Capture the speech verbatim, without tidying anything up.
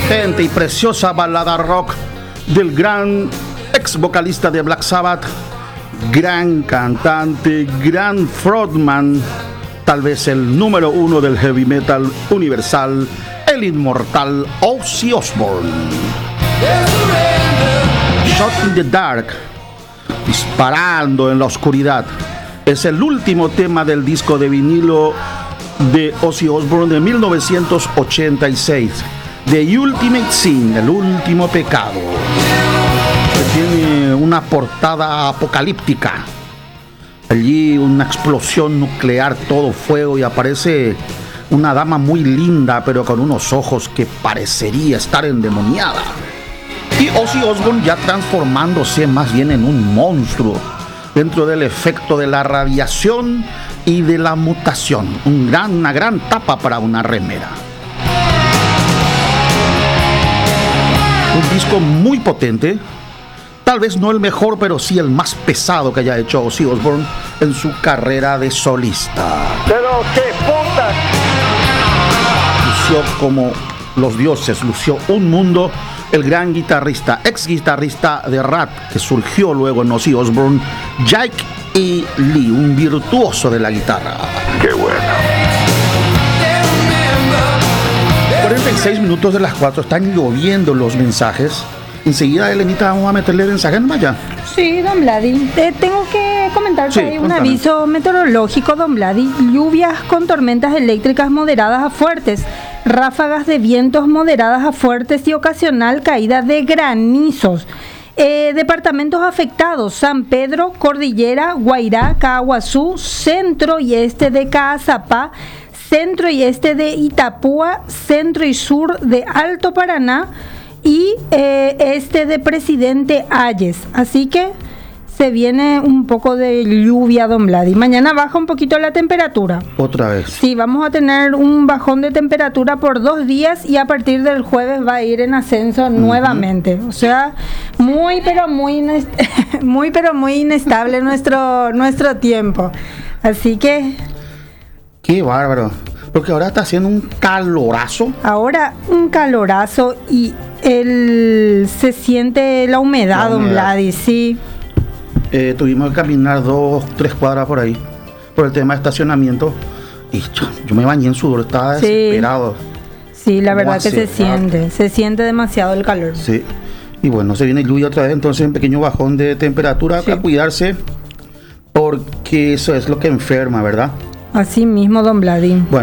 potente y preciosa balada rock del gran ex vocalista de Black Sabbath, gran cantante, gran frontman, tal vez el número uno del heavy metal universal, el inmortal Ozzy Osbourne. Shot in the Dark, disparando en la oscuridad, es el último tema del disco de vinilo de Ozzy Osbourne de mil novecientos ochenta y seis, The Ultimate Sin, el último pecado, que tiene una portada apocalíptica. Allí una explosión nuclear, todo fuego, y aparece una dama muy linda, pero con unos ojos que parecería estar endemoniada. Y Ozzy Osbourne ya transformándose más bien en un monstruo dentro del efecto de la radiación y de la mutación. Un gran, una gran tapa para una remera. Un disco muy potente. Tal vez no el mejor, pero sí el más pesado que haya hecho Ozzy Osbourne en su carrera de solista. Pero qué puta. Lució como los dioses, lució un mundo. El gran guitarrista, ex guitarrista de Ratt, que surgió luego en Ozzy Osbourne, Jake E. Lee, un virtuoso de la guitarra. Qué bueno. cuarenta y seis minutos de las cuatro, están lloviendo los mensajes. Enseguida, Elenita, vamos a meterle mensajes nomás ya. Sí, don Vladi. Eh, tengo que comentar Sí, que hay un cuéntame. aviso meteorológico, don Vladi. Lluvias con tormentas eléctricas moderadas a fuertes, ráfagas de vientos moderadas a fuertes y ocasional caída de granizos. Eh, departamentos afectados: San Pedro, Cordillera, Guairá, Caguazú, centro y este de Caazapá, centro y este de Itapúa, centro y sur de Alto Paraná y eh, este de Presidente Hayes. Así que se viene un poco de lluvia, don Vladi. Mañana baja un poquito la temperatura. Otra vez. Sí, vamos a tener un bajón de temperatura por dos días y a partir del jueves va a ir en ascenso uh-huh. nuevamente. O sea, muy pero muy inest- muy pero muy inestable nuestro nuestro tiempo. Así que Qué bárbaro. Porque ahora está haciendo un calorazo. ahora un calorazo y el se siente la humedad, La don humedad. Vladi, sí. Eh, tuvimos que caminar dos, tres cuadras por ahí, por el tema de estacionamiento. Y yo, yo me bañé en sudor, estaba Sí. desesperado. Sí, la ¿Cómo verdad que se hace? siente, se siente demasiado el calor. Sí. Y bueno, se viene lluvia otra vez, entonces un pequeño bajón de temperatura. Sí. A cuidarse, porque eso es lo que enferma, ¿verdad? Así mismo, don Vladi. Bueno.